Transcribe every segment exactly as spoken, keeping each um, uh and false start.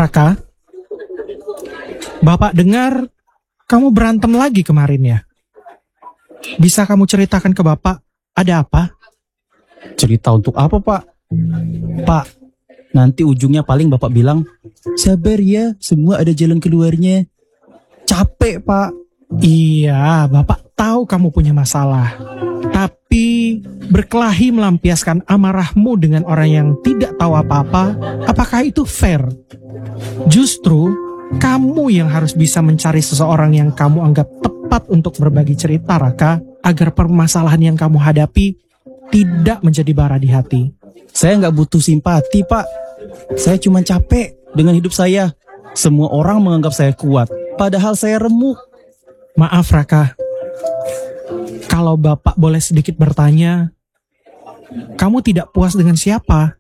Raka, Bapak dengar kamu berantem lagi kemarin ya? Bisa kamu ceritakan ke Bapak, ada apa? Cerita untuk apa, Pak? Pak, nanti ujungnya paling Bapak bilang, sabar ya, semua ada jalan keluarnya. Capek, Pak. Iya, Bapak tahu kamu punya masalah. Tapi berkelahi melampiaskan amarahmu dengan orang yang tidak tahu apa-apa, apakah itu fair? Justru kamu yang harus bisa mencari seseorang yang kamu anggap tepat untuk berbagi cerita, Raka, agar permasalahan yang kamu hadapi tidak menjadi bara di hati. Saya nggak butuh simpati, Pak. Saya cuma capek dengan hidup saya. Semua orang menganggap saya kuat, padahal saya remuk. Maaf, Raka. Kalau Bapak boleh sedikit bertanya, kamu tidak puas dengan siapa?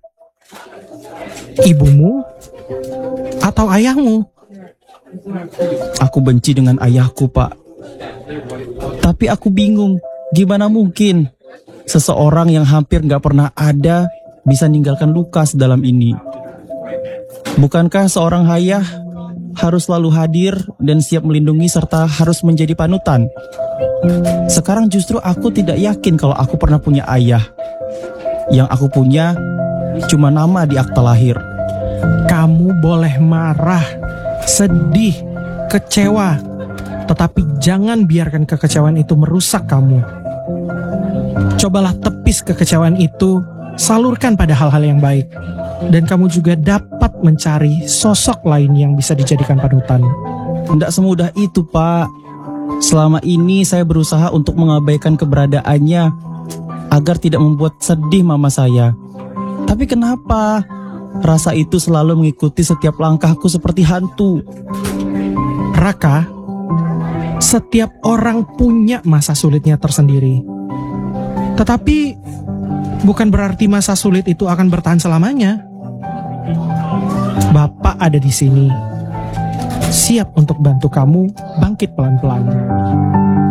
Ibumu atau ayahmu? Aku benci dengan ayahku, Pak. Tapi aku bingung, gimana mungkin seseorang yang hampir gak pernah ada bisa ninggalkan luka sedalam ini? Bukankah seorang ayah harus selalu hadir dan siap melindungi serta harus menjadi panutan? Sekarang justru aku tidak yakin kalau aku pernah punya ayah. Yang aku punya cuma nama di akta lahir. Kamu boleh marah, sedih, kecewa, tetapi jangan biarkan kekecewaan itu merusak kamu. Cobalah tepis kekecewaan itu, salurkan pada hal-hal yang baik. Dan kamu juga dapat mencari sosok lain yang bisa dijadikan panutan. Tidak semudah itu, Pak. Selama ini saya berusaha untuk mengabaikan keberadaannya agar tidak membuat sedih mama saya. Tapi kenapa? Rasa itu selalu mengikuti setiap langkahku seperti hantu. Raka, setiap orang punya masa sulitnya tersendiri. Tetapi bukan berarti masa sulit itu akan bertahan selamanya. Bapak ada di sini, siap untuk bantu kamu bangkit pelan-pelan.